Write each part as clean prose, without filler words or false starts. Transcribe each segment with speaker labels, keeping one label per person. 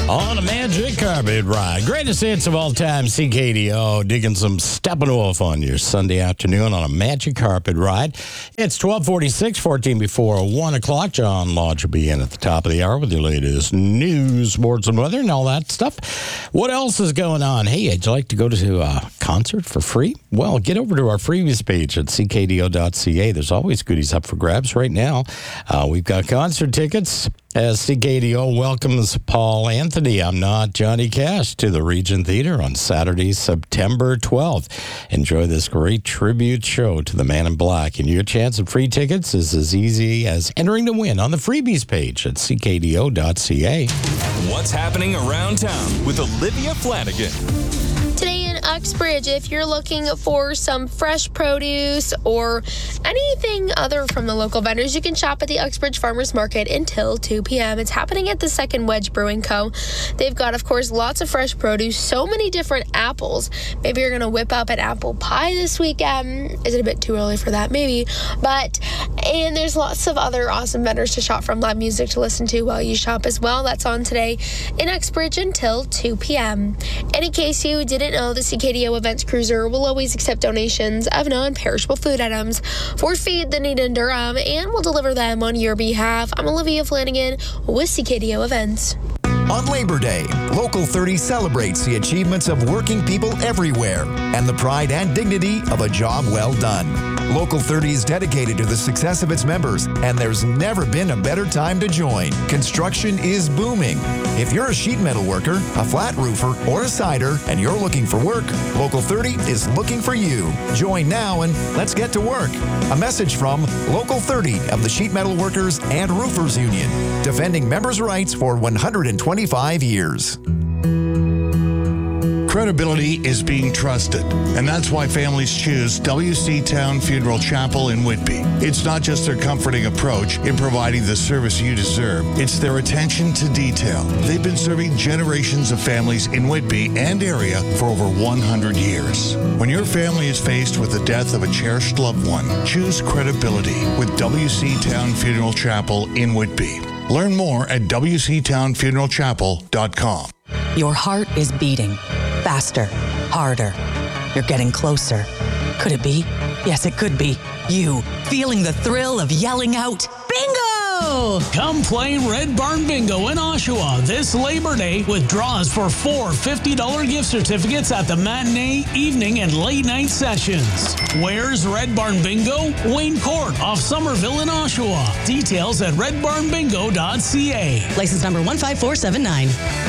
Speaker 1: On a magic carpet ride. Greatest hits of all time, CKDO. Digging some Steppenwolf on your Sunday afternoon on a magic carpet ride. It's 12:46, 14 before 1 o'clock. John Lodge will be in at the top of the hour with your latest news, sports, and weather and all that stuff. What else is going on? Hey, would you like to go to a concert for free? Well, get over to our freebies page at ckdo.ca. There's always goodies up for grabs right now. We've got concert tickets. As CKDO welcomes Paul Anthony, I'm Not Johnny Cash, to the Regent Theater on Saturday, September 12th. Enjoy this great tribute show to the Man in Black. And your chance of free tickets is as easy as entering to win on the freebies page at ckdo.ca.
Speaker 2: What's happening around town with Olivia Flanagan.
Speaker 3: Today in Uxbridge, if you're looking for some fresh produce or anything other from the local vendors, you can shop at the Uxbridge Farmers Market until 2 p.m. It's happening at the Second Wedge Brewing Co. They've got, of course, lots of fresh produce, so many different apples. Maybe you're going to whip up an apple pie this weekend. Is it a bit too early for that? Maybe. And there's lots of other awesome vendors to shop from, live music to listen to while you shop as well. That's on today in Uxbridge until 2 p.m. And in case you didn't know, the CKDO Events Cruiser will always accept donations of non-perishable food items for Feed the Need in Durham, and will deliver them on your behalf. I'm Olivia Flanagan with CKDO Events.
Speaker 4: On Labor Day, Local 30 celebrates the achievements of working people everywhere and the pride and dignity of a job well done. Local 30 is dedicated to the success of its members, and there's never been a better time to join. Construction is booming. If you're a sheet metal worker, a flat roofer, or a cider, and you're looking for work, Local 30 is looking for you. Join now and let's get to work. A message from Local 30 of the Sheet Metal Workers and Roofers Union, defending members' rights for 125 years.
Speaker 5: Credibility is being trusted, and that's why families choose WC Town Funeral Chapel in Whitby. It's not just their comforting approach in providing the service you deserve, it's their attention to detail. They've been serving generations of families in Whitby and area for over 100 years. When your family is faced with the death of a cherished loved one, choose credibility with WC Town Funeral Chapel in Whitby. Learn more at wctownfuneralchapel.com.
Speaker 6: Your heart is beating. Faster, harder. You're getting closer. Could it be? Yes, it could be. You, feeling the thrill of yelling out, Bingo!
Speaker 7: Come play Red Barn Bingo in Oshawa this Labor Day with draws for 4 $50 gift certificates at the matinee, evening, and late night sessions. Where's Red Barn Bingo? Wayne Court off Somerville in Oshawa. Details at redbarnbingo.ca.
Speaker 6: License number 15479.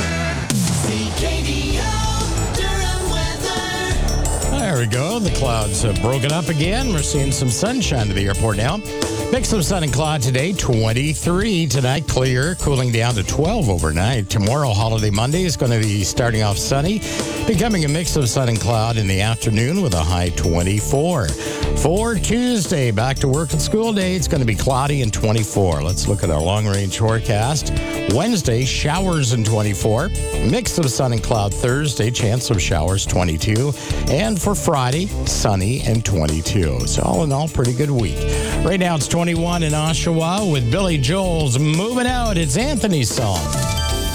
Speaker 1: There we go. The clouds have broken up again. We're seeing some sunshine to the airport now. Mix of sun and cloud today, 23 tonight, clear, cooling down to 12 overnight. Tomorrow, holiday Monday, is going to be starting off sunny, becoming a mix of sun and cloud in the afternoon with a high 24. For Tuesday, back to work and school day, it's going to be cloudy and 24. Let's look at our long-range forecast. Wednesday, showers and 24. Mix of sun and cloud Thursday, chance of showers 22. And for Friday, sunny and 22. So all in all, pretty good week. Right now, it's 21 in Oshawa with Billy Joel's Moving Out. It's Anthony's song.